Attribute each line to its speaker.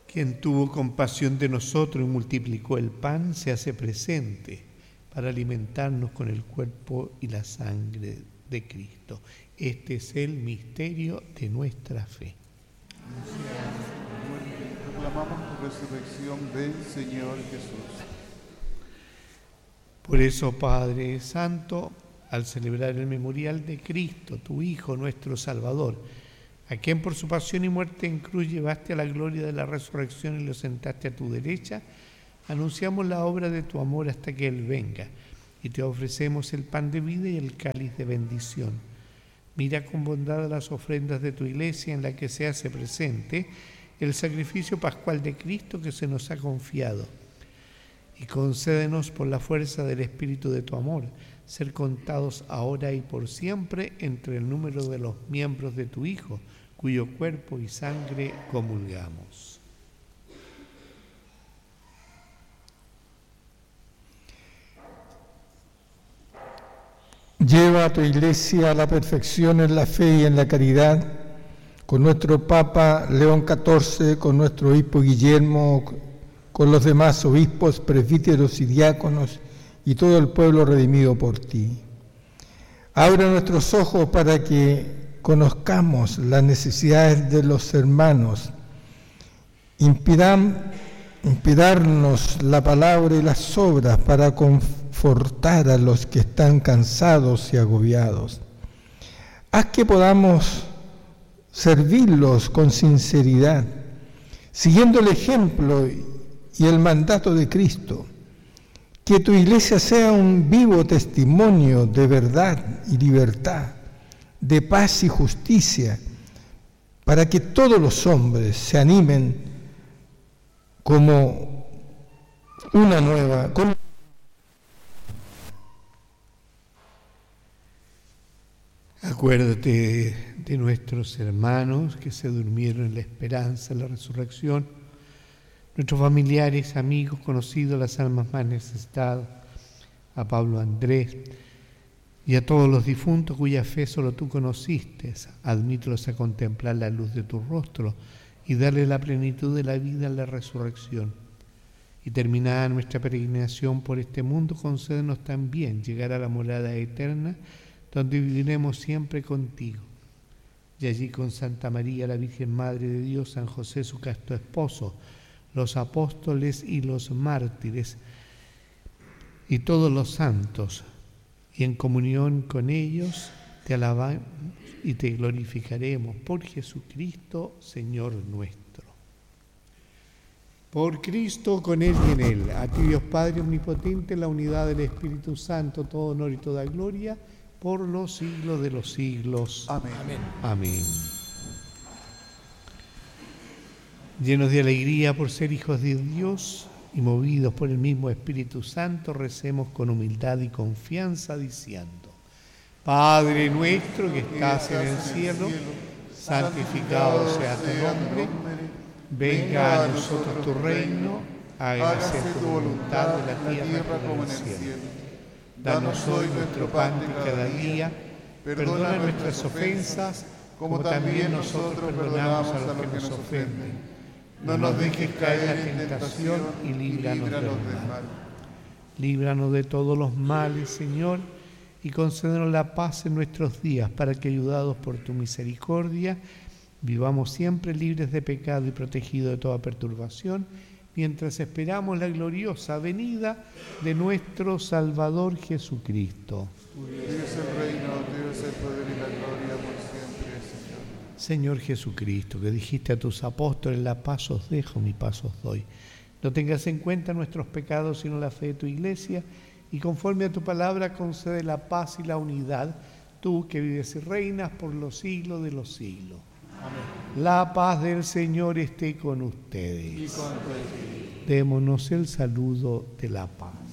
Speaker 1: Quien tuvo compasión de nosotros y multiplicó el pan, se hace presente para alimentarnos con el cuerpo y la sangre de Cristo. Este es el misterio de nuestra fe.
Speaker 2: Proclamamos tu resurrección, ven, Señor Jesús.
Speaker 1: Por eso, Padre Santo, al celebrar el memorial de Cristo, tu Hijo, nuestro Salvador, a quien por su pasión y muerte en cruz llevaste a la gloria de la resurrección y lo sentaste a tu derecha, anunciamos la obra de tu amor hasta que Él venga, y te ofrecemos el pan de vida y el cáliz de bendición. Mira con bondad las ofrendas de tu iglesia en la que se hace presente el sacrificio pascual de Cristo que se nos ha confiado, y concédenos por la fuerza del Espíritu de tu amor ser contados ahora y por siempre entre el número de los miembros de tu Hijo, cuyo cuerpo y sangre comulgamos.
Speaker 3: Lleva a tu iglesia a la perfección en la fe y en la caridad, con nuestro Papa León XIV, con nuestro obispo Guillermo, con los demás obispos, presbíteros y diáconos, y todo el pueblo redimido por ti. Abre nuestros ojos para que conozcamos las necesidades de los hermanos. Inspirarnos la palabra y las obras para confortar a los que están cansados y agobiados. Haz que podamos servirlos con sinceridad, siguiendo el ejemplo y el mandato de Cristo. Que tu iglesia sea un vivo testimonio de verdad y libertad, de paz y justicia, para que todos los hombres se animen como una nueva...
Speaker 1: Acuérdate de nuestros hermanos que se durmieron en la esperanza de la resurrección, nuestros familiares, amigos, conocidos, las almas más necesitadas, a Pablo Andrés y a todos los difuntos cuya fe solo tú conociste. Admítelos a contemplar la luz de tu rostro y darle la plenitud de la vida en la resurrección. Y terminada nuestra peregrinación por este mundo, concédenos también llegar a la morada eterna, donde viviremos siempre contigo. Y allí con Santa María, la Virgen Madre de Dios, San José, su casto esposo, los apóstoles y los mártires, y todos los santos, y en comunión con ellos te alabamos y te glorificaremos por Jesucristo, Señor nuestro. Por Cristo, con Él y en Él, a ti Dios Padre Omnipotente, la unidad del Espíritu Santo, todo honor y toda gloria, por los siglos de los siglos.
Speaker 2: Amén.
Speaker 1: Amén. Llenos de alegría por ser hijos de Dios y movidos por el mismo Espíritu Santo, recemos con humildad y confianza diciendo: Padre nuestro que estás en el cielo, santificado sea tu nombre, venga a nosotros tu reino, hágase tu voluntad en la tierra como en el cielo. Danos hoy nuestro pan de cada día, perdona nuestras ofensas, como también nosotros perdonamos a los que nos ofenden. No nos dejes caer en la tentación y líbranos del mal. Líbranos de todos los males, Señor, y concédenos la paz en nuestros días, para que, ayudados por tu misericordia, vivamos siempre libres de pecado y protegidos de toda perturbación, mientras esperamos la gloriosa venida de nuestro Salvador Jesucristo.
Speaker 2: Tuyo es el reino, tuyo es el poder y la gloria por siempre, Señor.
Speaker 1: Señor Jesucristo, que dijiste a tus apóstoles: la paz os dejo, mi paz os doy. No tengas en cuenta nuestros pecados, sino la fe de tu iglesia, y conforme a tu palabra concede la paz y la unidad, tú que vives y reinas por los siglos de los siglos. Amén. La paz del Señor esté con ustedes.
Speaker 2: Y con tu espíritu.
Speaker 1: Démonos el saludo de la paz.